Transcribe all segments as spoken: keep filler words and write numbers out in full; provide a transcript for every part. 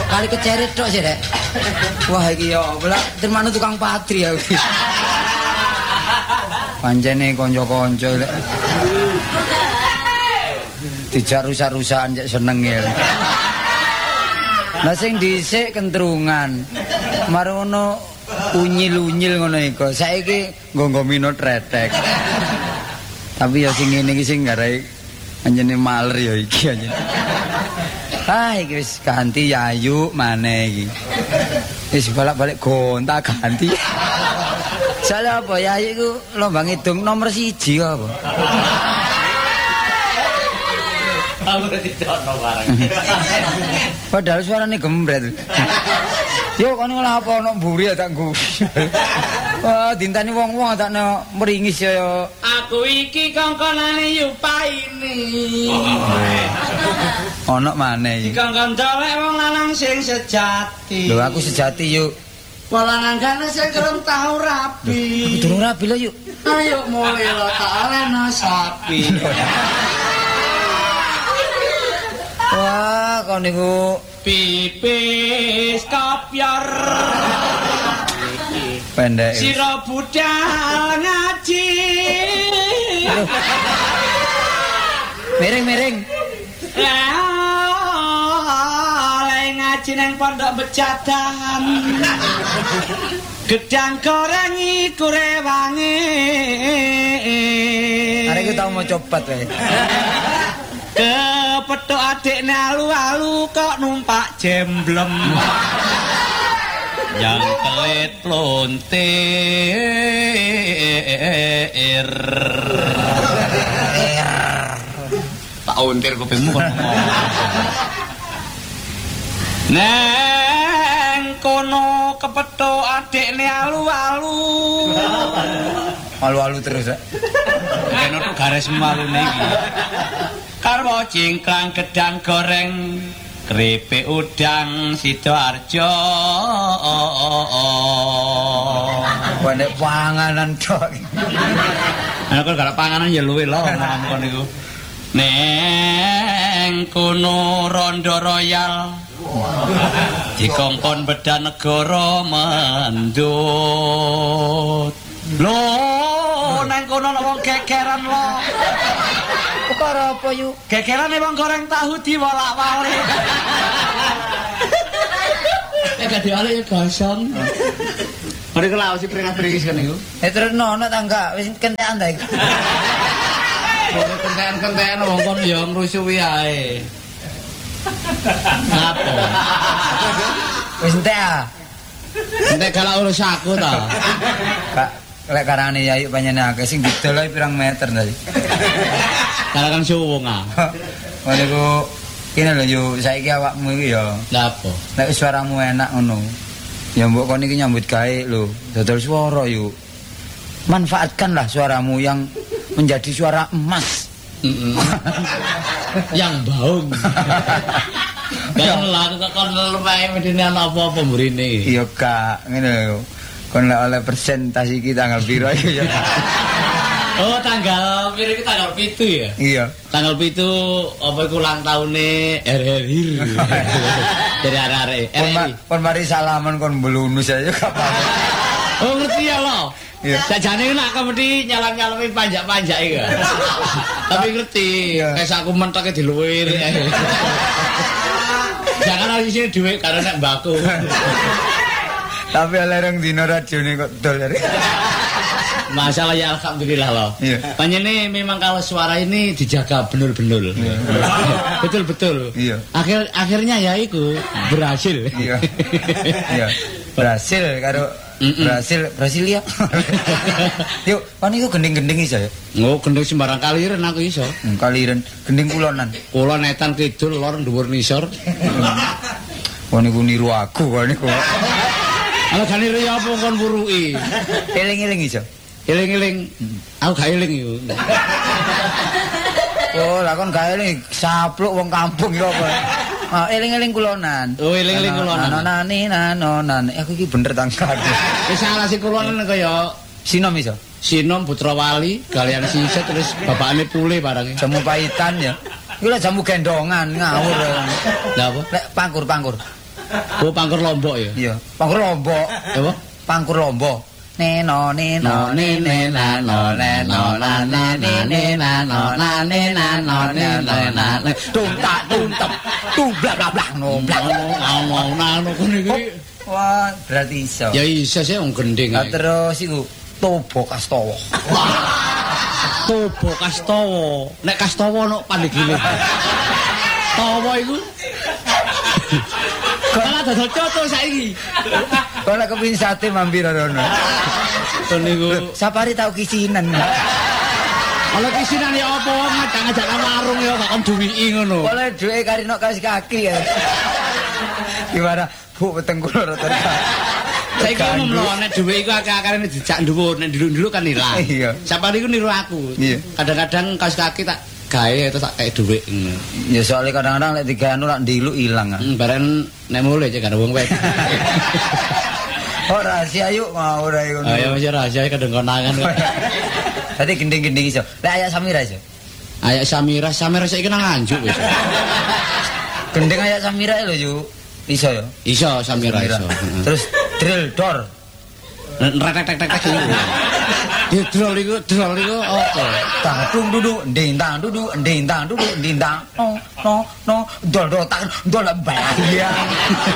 Kali keceret tok sih, Dek. Wah, iki yo bola termanu tukang patri ya. Pancene kanca-kanca lek. Dijak rusak-rusakan cek seneng ya. Lah sing dhisik kentrungan. Marono unyil-unyil ngono iku. Saiki nggo mino tretek. Tapi ya sing ngene iki sing garai anjene maler ya iki anjene. Ah iki wis ganti yayu maneh iki. Wis balik-balik gonta ganti. Salah apa yayu iku lomba ngidung nomor siji apa? Aku ditono bareng. Padahal suarane gembret. Yo kon ngono apa ono mburi tak nggo. Wah, dintani wong-wong tak no meringis ya. Aku iki kongkonane Yupaini. Ono maneh iki. Dikongkon colek wong lanang sing sejati. Lho aku sejati yuk. Polanangane sing kurang tau rabi. Durung rabi lho yuk. Ayo mulai lo tak alena sapi. Wah, kau niku pipis kopyor. Pendek. Sira budal ngaji. Miring-miring. Oleh ngaji nang pondok becadahan. Gedang goreng iku rewangi. Arek ku tau mau copat wae. Kepethuk adikne alu-alu kok numpak jemblem. Yang kelit plontir. Tak ontir kupingmu kok ngomong. Neng kono kepethuk adikne alu-alu. Alu-alu terus ya. Kene tuh garis malune iki. Karwo cingklang gedang goreng keripik udang Sidoarjo. Pendek panganan tok. Ana kok gak panganan ya luwe lho ngomong niku. Neng kono Rondo Royal. Dikongkon bedah negara mendut. Lho, neng kono ana wong gegeran lho. Perkara apa yuk? Gegerane wong goreng tahu diwolak-walik. Nek gak diolek ya gosong. Mari kelawas si pringas-pringis kan niku. Eh terus nono ta enggak wis kentekan ta iku. Ora kentekan-kentekan wong kon ya ngrusuhi ae. Ngapa? Wis entek ah. Entek galak urus aku ta. Kak, lek karane yayu panjenengan akeh sing didol ae pirang meter tadi. Kalakan suwung ah. Niku kene lho yo saiki awakmu iki ya. Lah apa? Nek suaramu enak ngono. Ya mbok kon iki nyambut gawe lho, dodol swara yuk. Manfaatkanlah suaramu yang menjadi suara emas. Mm -mm. Yang baung. Kan laku kok kon lumae medine ana apa-apa mrene. Iya Kak, ngene lho. Kon lek oleh persentase iki tanggal piro iki ya. Oh tanggal piro iki tanggal pitu ya? Iya. Tanggal pitu apa iku ulang taune R R I. Dari arek-arek. Kon mari salaman kon belunus aja gak apa-apa. Oh ngerti ya lo. Iya. Sajane nak kemedi nyalam-nyalami panjak-panjak iki. Tapi ngerti, wis aku mentoke diluwir. Jangan harus sini duit karena nek mbakku. Tapi lereng dino radione kok dol ya. Masalah ya alhamdulillah loh. Iya. Panjene memang kalau suara ini dijaga bener-bener. Iya. Betul-betul. Iya. Akhir akhirnya ya itu berhasil. Iya. Iya. Berhasil karo mm -mm. Berhasil Brasilia. Yuk, kon iku gending-gending iso ya? Oh, gending sembarang kaliren aku iso. Hmm, kaliren, gending kulonan. Kulon etan kidul lor dhuwur nisor. Kon niku niru aku kon niku. Ala gane niru apa kon buruki? Eling-eling iso. Eling-eling. Aku gak eling iku. Oh, lah kon gak eling sapluk wong kampung yo apa. Ah, eling-eling kulonan. Oh, eling-eling kulonan. Nanonani nanonan. Aku iki bener tangkar. Wis salah si kulonan kaya Sinom iso. Sinom Putra Wali, kalian sisa terus bapakane pule barang. Jamu pahitan ya. Iku lah jamu gendongan ngawur. Lah apa? Lek pangkur-pangkur. Oh, Pangkur Lombok ya? Iya, Pangkur Lombok. Apa? Pangkur Lombok. Neno neno nene nano neno nane nene nano nane nano neno nane tuntak tuntep tublak blak blak no blak ngomong nano kene iki. Wah, berarti iso. Ya iso sih wong gending. Terus iku Tobo Kastowo. Tobo Kastowo. Nek Kastowo ono pandegine. Tawa iku. Kala dodol coto saiki. Kok nek kepengin sate mampir rono. Kon niku sapari tau kisinan. Kalau kisinan ya apa ngajak-ngajak nang warung ya gak kon duwiki ngono. Oleh duwe karino kaos kaki ya. Gimana? Bu peteng kula rata. Saiki ngomong nek dhuwit iku akeh-akehane dijak dhuwur, nek dulu-dulu kan ilang. Iya. Sapane iku niru aku. Iya. Kadang-kadang kaos kaki tak gawe terus tak kayak dhuwit ngono. Ya soalnya kadang-kadang lek diganu lak ndilu ilang. Hmm, bareng nek mulih aja kan wong wek. Oh rahasia yuk mau ora ngono. Ayo wis rahasia kadang-kadang. Dadi gending-gending iso. Lek ayak Samira iso. Ayak Samira, Samira saiki nang Nganjuk wis. Gending ayak Samira lho yuk. Iso ya? Iso Samira iso. Terus drill door. Retek-tek-tek iki. Di drill iku, drill iku apa? Tang dung duduk, nding tang duduk, nding tang duduk, nding tang. No no no, dol dol tang dol bayang.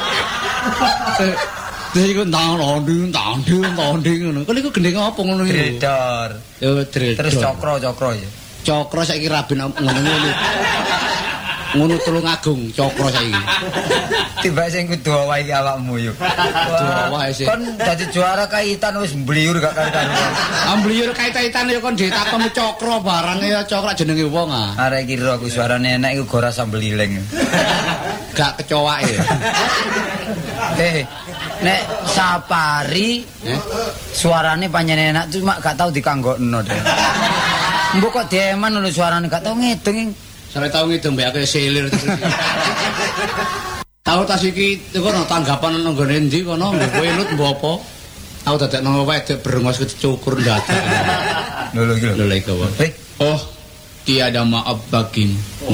Terus iku ndang nding tang nding tang nding ngono. Kok iku gendeng apa ngono iku? Drill door. Yo drill. Terus cokro-cokro ya. Cokro saiki raben ngono-ngono. Ngono Tulung Agung cokro saiki. Tiba sing kudu wae iki awakmu yo. Kudu wae sih. Kon dadi juara kaitan wis mbliur gak karo-karo. Ambliur kait-kaitan ya kon ditakon cokro barang ya cokro jenenge wong ah. Arek kira aku suarane enak iku gora sambel ileng. Gak kecowake. Eh, nek Sapari eh? Suarane panjenengan enak cuma gak tau dikanggokno deh. Mbok kok dieman lho suarane gak tau ngedeng. Sampe tau ngidung mbek aku selir terus. Tahu tas iki kono tanggapan nang nggone endi kono mbok kowe nut mbok apa? Aku dadekno wedok berengos kecukur ndadak. Lho lho iki lho. Lho iku. Eh, Oh, tiada maaf bagimu.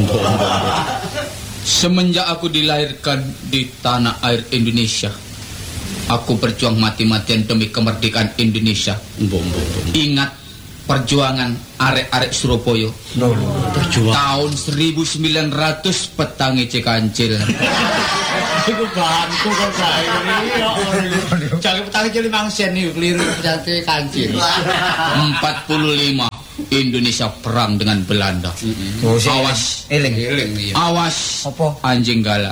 Semenjak aku dilahirkan di tanah air Indonesia, aku berjuang mati-matian demi kemerdekaan Indonesia. Ingat perjuangan arek-arek Surabaya. lho lho. Perjuangan tahun seribu sembilan ratus petangi Cekancil. Iku bantu kok gawe iki. Jangan petangi cilik mangsen iki keliru petangi Kancil. empat puluh lima Indonesia perang dengan Belanda. Oh, awas eling. Eling iya. Awas Apa? anjing galak.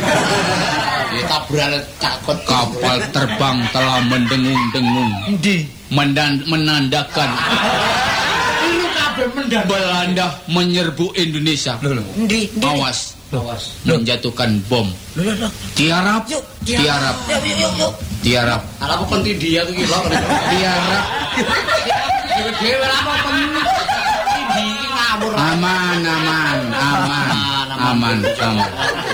Ya tabrak cakot kapal terbang telah mendengung-dengung. Endi? Mendan menandakan lu kabeh mendan Belanda menyerbu Indonesia. Lho lho. Endi? Awas, awas menjatuhkan bom. Lho lho lho. Tiarap, Yuk, tiarap, Yuk yuk yuk yuk. tiarap. Ala apa penting dia tuh gila. Tiarap. Dewe apa penting? Iki ngawur. Aman, aman, aman, aman, aman.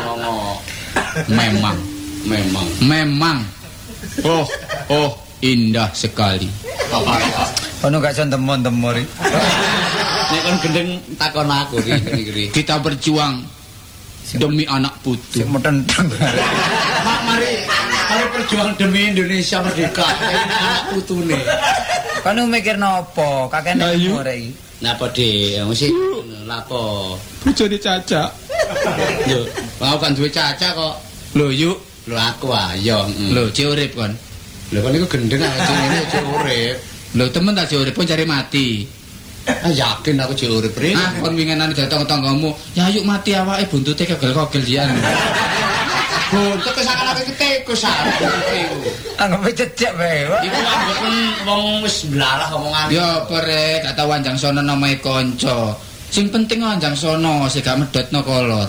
Memang, memang, memang. Oh, oh, indah sekali. Ono gak iso ndemon-ndemor iki. Nek kon gendeng takon aku iki. Kita berjuang demi anak putu. Sik metenteng. Mak mari mari berjuang demi Indonesia merdeka. Anak putune. Kan mikir nopo? Kakene umur iki. Napa De? Mesti lapo? Bojone Caca. Yo, mau kan duwe Caca kok. Lho yuk, lho aku ayo. Lho cek urip kon. Lho kon iku gendeng aja ngene cek urip. Lho temen tak cek urip pun cari mati. Ah yakin aku cek urip rene. Ah kon wingenan datang tanggamu. Ya yuk mati awake buntute kegel-kogel dian. Buntut kesakan aku tikus ah. Anggap cecek bae. Iku anggap wong wis blalah omongan. Ya pere gak tau anjang sono namae kanca. Sing penting anjang sono sing gak medhotno kolor.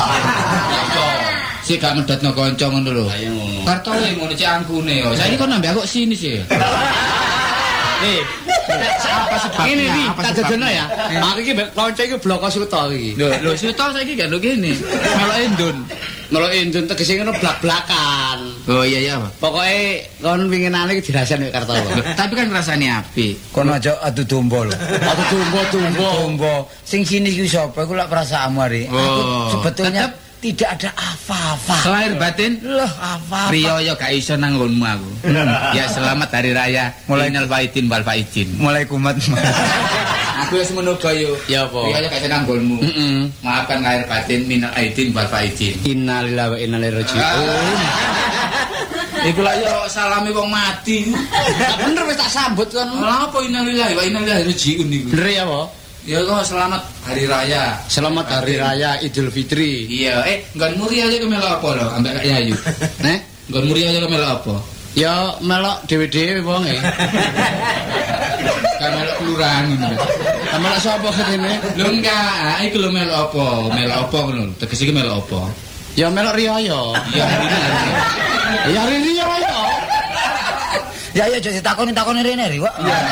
Sing gak medhotno kanca ngono lho. Ayo ngono. Kartole ngono cek angkune yo. Saiki kok nambah kok sini sih. Eh, apa sebabnya? Ini iki tak jajono ya. Aku iki kanca iki bloko Suto iki. Lho, lho Suto saiki gak lho kene. Melok endun. Melok endun tegese ngono blak-blakan. Oh iya iya. Pokoke kon winginane iki dirasani karo Kartowo. Tapi kan rasane apik. Kon aja adu domba lho. Adu domba-domba. Domba. Sing sini iki sapa? Iku lak perasaanmu ari. Aku sebetulnya tidak ada apa-apa. Lahir batin? Loh, apa-apa. Riyaya gak iso nanggonmu aku. Ya selamat hari raya. Mulai Minal faizin wal faizin. Mulai kumat. Aku wis menuga yo. Ya apa? Riyaya gak iso nanggonmu. Heeh. Maafkan lahir batin minal aidin wal faizin. Innalillahi wa inna ilaihi raji'un. Iku lah yo salame wong mati. Tak bener wis tak sambut kan. Lha apa innalillahi wa inna ilaihi raji'un niku? Bener ya apa? Ya kok selamat hari raya. Selamat hari raya Idul Fitri. Iya, eh nggon muri aja ke melok apa lho, ambek Kak Yayu. Nek, Nggon muri aja ke melok apa? ya melok dhewe-dhewe wong e. Kan melok kelurahan ngono. Lah melok sapa ketene? Lho enggak, iku lho melok apa? Melok apa ngono? Tegese iki melok apa? Ya melok riyaya. Iya, ini. Ya riyaya. Ya ya jadi takoni-takoni rene ri kok. Iya.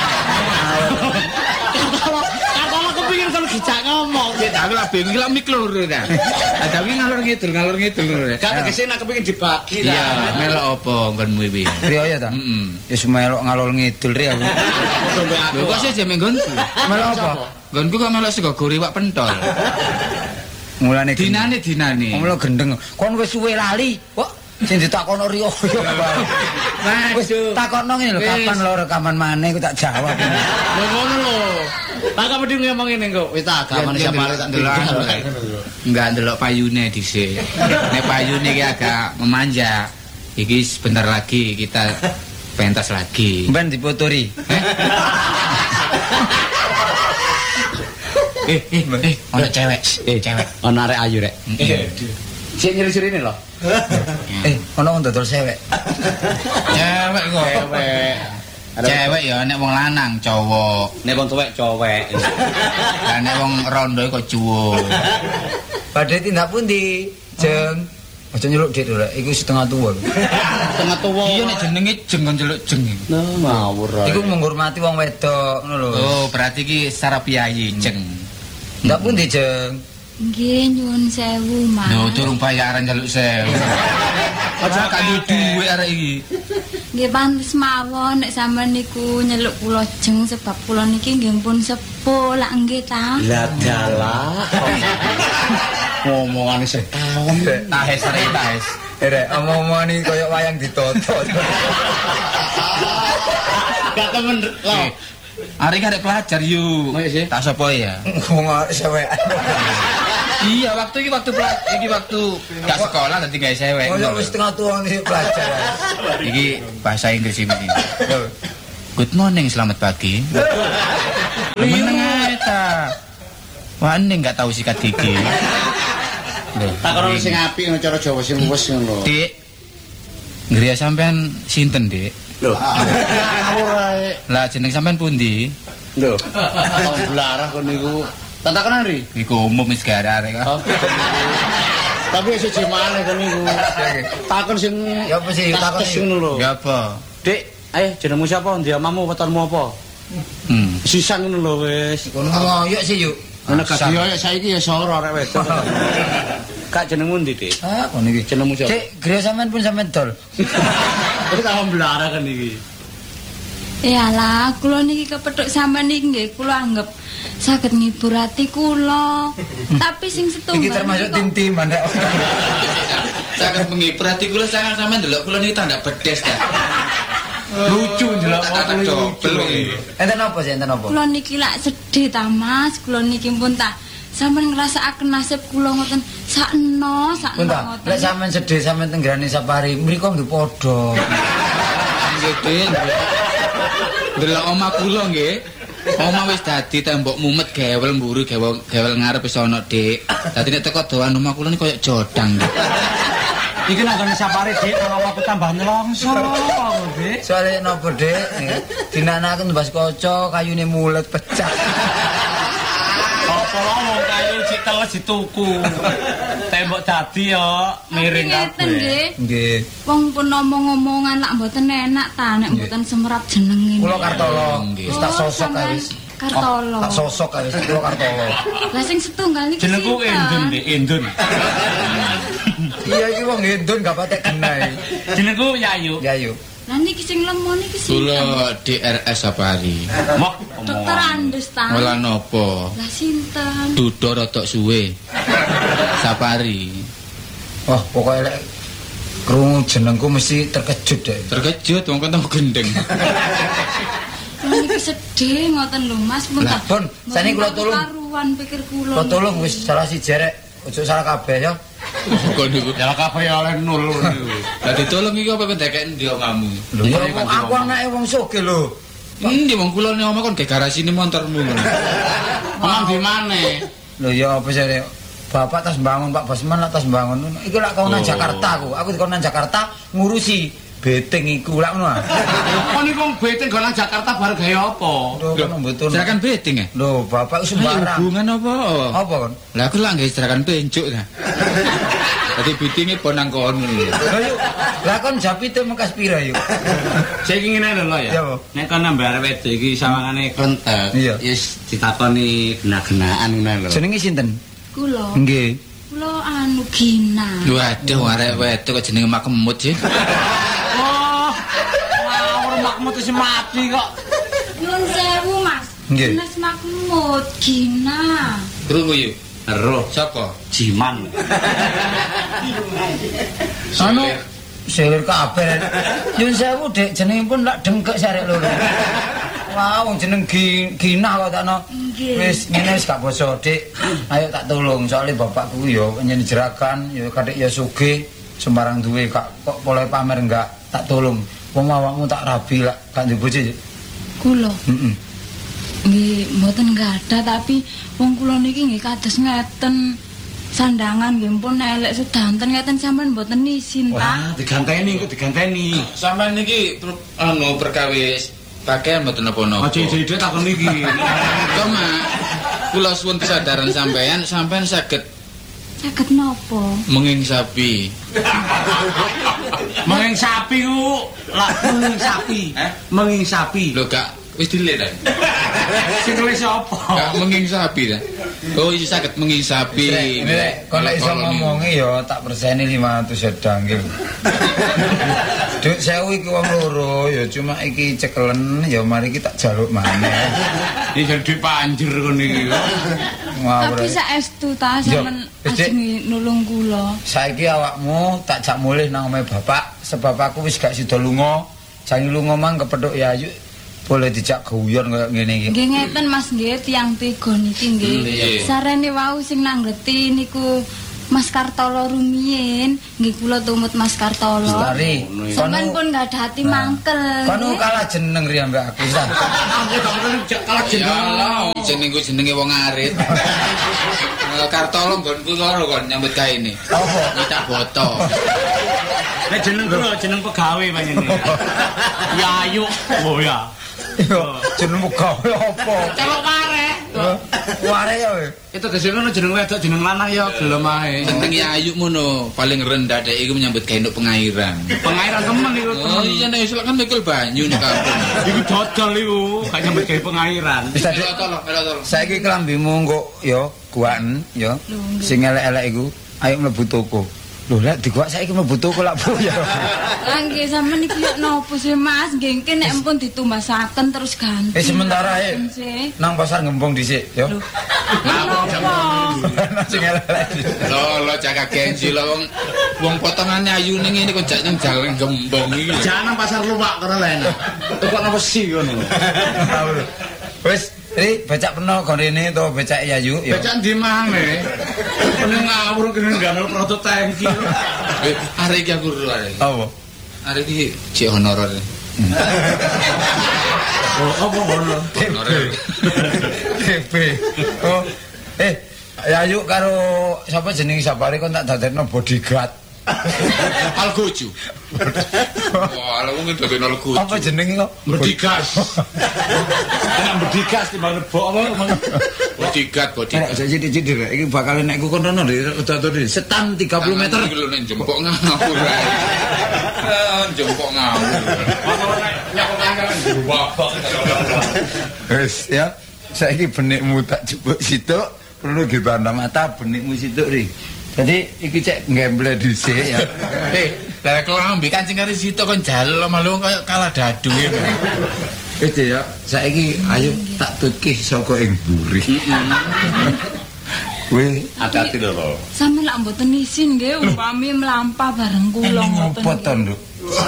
Kalau kepingin kalau gijak ngomong. Ya tapi lah bingung lah mik lur ta. Ada wingi ngalor ngidul, ngalor ngidul lur. Gak tegese nek kepingin dibagi Iya, melok apa nggonmu iki? Riyaya ta? Heeh. Wis melok ngalor ngidul ri aku. Lho kok sih jeme nggonku? Melok apa? Nggonku kok melok sego gori wak pentol. Mulane Dinane dinane. Mulane gendeng. Kon wis suwe lali. Kok sing ditakono Riyaya. Wis takono ngene lho, kapan lo rekaman maneh aku tak jawab. Lho ngono lho. Tak kok mesti ngomong ngene kok. Wis tak agamane sampe tak ndelok. Enggak ndelok payune dhisik. Nek payune iki agak memanja. Iki sebentar lagi kita pentas lagi. Ben dipoturi. Eh, eh, eh, ono cewek. Eh, cewek. Ono arek ayu rek. Sik nyeri-nyerine lho. Eh, ono wong dodol sewek. Cewek kok. Cewek. Cewek ya nek wong lanang cowok. Nek wong tuwek cowek. Lah nek wong rondo kok cuwuk. Badhe tindak pundi, Jeng? Aja nyeluk dik lho, iku setengah tua. Tengah tuwa. Iya nek jenenge jeng kon celuk jeng. Nah, ngawur ae. Iku menghormati wong wedok ngono lho. Oh, berarti iki secara piyayi jeng. Ndak pundi, Jeng? Nggih nyuwun sewu, Mas. Lho, durung bayaran njaluk sewu. Aja kan duwe arek iki. Nggih pantes mawon nek sampean niku nyeluk kula jeng sebab kula niki nggih pun sepuh lak nggih ta. Lah dalah. Ngomongane setahun. Tahes arek tahes. Rek, omong-omongan iki koyo wayang ditoto. Gak temen lho. Arek arek pelajar yuk. Oh, iya sih. Tak sapa ya? Wong sewek. Iya, waktu iki waktu pelajar, iki waktu gak sekolah dadi gawe sewek. Koyo wis setengah tua iki pelajar. Iki bahasa Inggris ini. Good morning, selamat pagi. Meneng ae ta. Wah, ning gak tahu sikat gigi. Tak karo sing apik ngono cara Jawa sing luwes ngono. Dik. Ngriya sampean sinten, Dik? Lho. Ngawur ae. Lah jeneng sampean pundi? Lho. Wong blarah kon niku. Tak takonan ri. Iku umum wis gak arek. Tapi siji maneh kon niku. Takon sing Ya apa sih takon sing ngono lho. Ya apa? Dik, ayo jenengmu sapa? Ndi omamu wetonmu apa? Hmm. Sisan ngono lho wis. Kono ngoyok sih yuk. Ana gak yo saiki ya soro arek wedok. Kak jenengmu ndi, Dik? Ah, kono iki. Jenengmu sapa? Cek, griya sampean pun sampean dol. Wis tak mblara kan iki. Iyalah, kula niki kepethuk sampean niki nggih kula anggap saged ngibur ati kula. Tapi sing setunggal Iki termasuk niku- tim-tim Anda. Sangat menghibur hati kula sangat sampean ndelok kula niki tanda bedes ta. Lucu ndelok Tak tak dobel iki. Enten apa sih, enten apa? Kula niki lak sedih ta Mas, kula niki pun tak sampean ngrasakaken nasib kula ngoten sakno sakno Punta, ngoten. lek sampean sedih sampean tenggrani sapari, mriko nggih padha. Nggih, Dik. Delok omah kula nggih. Omah wis dadi tembok mumet gewel mburi gewel gewel ngarep wis ana, Dik. Dadi nek teko doan omah kula niki koyo jodang, Dik. Iki nek ngene sapare Dik, kalau aku tambah nyelongso, Dik. Soale nopo, Dik? Dinanaken mbas kaca, kayune mulet pecah. Apa wae wong kayu cik teles dituku. Tembok dadi yo miring Ngeten kabeh. nggih. Nggih. Wong pun ngomong-ngomongan lak mboten enak ta nek mboten semrap jenenge. Kula Kartolo, Nggih. wis tak Oh, sosok sampean kae wis. Kartolo. Tak sosok kae wis kula Kartolo. Lah sing setunggal niki Jenengku sinten? Endun, Dik, Endun. Iya iki wong Endun gak patek genai. Jenengku Yayu. Ya yuk. Lah niki sing lemon niki sinten? Kula D R S Sapari. Mok Dokter Andes ta. Ola nopo? Lah sinten? Dudo rotok suwe. Sapari. Wah, pokoknya lek krungu jenengku mesti terkejut deh. Terkejut wong kon gendeng. Kula niki sedih ngoten lho Mas, pun Lah, Pun, sane kula tulung. Karuan pikir kula. Kula tulung wis salah si jerek, ojo salah kabeh ya. Kok niku. Ya kabeh oleh nol niku. Lah ditolong iki apa pendekek ndi kamu? Lho ya wong aku anake wong sugih lho. Endi wong kula ne omah kon ge garasine montormu ngono. Omong di maneh. Lho ya apa sih Bapak tas bangun, Pak Bosman lah tas bangun. Iku lak kau nang Jakarta aku. Aku dikon nang Jakarta ngurusi beteng iku lak ngono. Kon niku beteng go nang Jakarta bareng gawe apa? Lho kan mboten. Serakan beteng ya? Lho, Bapak wis sembarang. Hubungan apa? Apa kon? Lah aku lak nggih serakan pencuk ta. Dadi bitinge pon nang kono lho. Lah yuk. Lah kon japite mekas pira yuk? Saiki ngene lho ya. Nek kon nambah arep wedok iki sawangane klentek, wis ditakoni gena-genaan ngono lho. Jenenge sinten? Kula. Nggih. Kula anu Gina. Waduh arek wedok kok jenenge makemut sih. Oh. Ngawur makmut wis mati kok. Nyuwun sewu Mas. Nggih. Mas Makmut Gina. Krungu yuk. Ero Sapa? Jiman. Anu selir kabeh. Yun sewu Dik, jenenge pun lak dengkek sarek lho. Wah, wong jeneng Gina kok takno. Wis ngene wis gak basa, Dik. Ayo tak tolong soalnya bapakku ya nyen jerakan, ya kadek ya sugih, sembarang duwe kak kok boleh pamer enggak. Tak tolong. Wong awakmu tak rabi lak gak duwe bojo. Kula. Heeh. Nggih, mboten gadah tapi wong kula niki nggih kados ngeten. Sandangan nggih pun elek sedanten ngeten sampean mboten izin, Pak. Wah, diganteni kok diganteni. Sampeyan niki anu perkawis pakaian mboten napa-napa. Aja ide takon iki. Cuma kula suwun kesadaran sampeyan, sampeyan saged Saged napa? menging sapi. Menging sapi ku, lak menging sapi. Eh? Menging sapi. Lho gak wis dilit ta? Sing nulis apa? Gak menging sapi ta? Oh iya saged menging sapi. Nek kok lek iso ngomongi ya tak perseni lima ratus sedang iki. Duk sewu iki wong loro ya cuma iki cekelen ya mari iki tak jaluk maneh. Iki jadi panjer kon iki. Tapi saestu ta sampean ajeng nulung kula. Saiki awakmu tak jak mulih nang omahe bapak sebab aku wis gak sida lunga. Jange lunga mang kepethuk ya ayu. Boleh dijak guyon koyo ngene iki. Nggih ngeten Mas nggih tiyang tiga niki nggih. Sarene wau sing nanggeti niku Mas Kartolo rumiyin, nggih kula tumut Mas Kartolo. Lari. Sampeyan pun enggak ada hati mangkel. Kono kalah jeneng riya mbak aku. Aku gak pernah kalah jeneng. Jenengku jenenge wong arit. Kartolo nggonku loro kon nyambut gawe ini. Apa? Nyitak boto. Nek jeneng kula jeneng pegawe panjenengan. Ya ayu. Oh ya. Yo, jeneng gawe apa? Celok ware. Ware ya we. Itu dhisik ngono jeneng wedok jeneng lanang ya gelem ae. Jeneng Ayu ngono, paling rendah dek iku menyambut gawe nduk pengairan. Pengairan temen iku temen. Oh iya nek isuk kan mikul banyu nek kampung. Iku dodol iku, gak nyambut gawe pengairan. Wis tadi Tolong, tolong. saiki kelambimu engko ya guaken ya. Sing elek-elek iku ayo mlebu toko. Lho lek diguak saiki mlebu toko lak Bu ya. Lah nggih sampean iki yo nopo sih Mas? Nggih engke nek empun ditumbasaken terus ganti. Eh sementara ae Sih. nang pasar ngembong dhisik ya. Napa? Sing elek-elek. Lo lo jaga gengsi lo wong wong potongane ayune ngene kok jak nang jalan gembong iki. Jangan pasar luwak karo len. Tukokno wesi ngono. Wis, Ri, becak peno gondene to becak Yayu ya. Becak ndi maneh? Kene ngawur kene ngano prototype iki. Eh, arek iki aku ro arek. Apa? Arek iki cek honorer. Oh, apa ngono? Honorer. T P. Oh, eh Yayu karo sapa jenenge sapare kon tak dadekno bodyguard. Algojo. Wah, lha wong dadekno algojo. Apa jenenge kok? Berdigas. Enak berdigas timbang lebok apa? Bodyguard, Nek bodyguard. cidik-cidik rek iki bakal nek ku kono udah setan tiga puluh meter. Iki lho nek jempok ngawur. Eh, jempok ngawur. Ono nek nyakokane kan babak. Wis ya, saiki benikmu tak jebuk situk, perlu dibantah mata benikmu situk ri. Jadi iki cek ngemble dhisik ya. Eh, lha kelambi kancing kari situ kon jalo malu koyo kalah dadu ya. Wis ya, saiki ayo tak tukih saka ing buri. Wih, hati-hati lho. Sampe lak mboten isin nggih umpami mlampah bareng kula ngoten. Ngopo to, Nduk?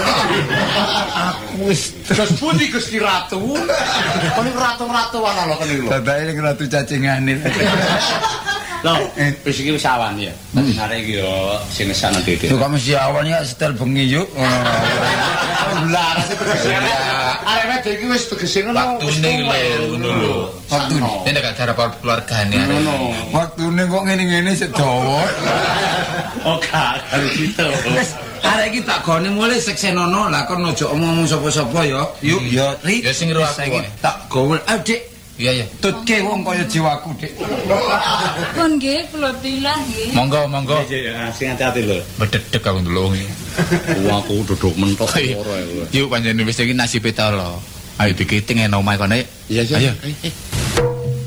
Aku wis Terus pundi Gusti Ratu? Kon ratu-ratu ana lho kene lho. dadake ning ratu cacingane. Lho, wis iki wis awan ya. Dadi arek iki yo sinesan dhewe. Yo kamu si awan ya setel bengi yuk. Lah, arek wedok iki wis tegese ngono. Waktune ngono lho. Waktune. Nek gak cara keluargane. Ngono. Waktune kok ngene-ngene sik dawa. Oh, gak karo gitu. Arek iki tak gone mulai seksenono lah kon ojo ngomong sapa-sapa ya. Yuk ya ri. Ya sing ngira aku. Tak gawe. Ayo Dik. Iya ya. Tutke wong kaya jiwaku, Dik. Pun nggih kula tilah nggih. Monggo monggo. Sing hati-hati lho. Bededek aku ndelok iki. Wong aku duduk mentok ora. Yuk panjenengan wis iki nasibe ta lho. Ayo dikiting en omahe kene. Iya, iya. Ayo.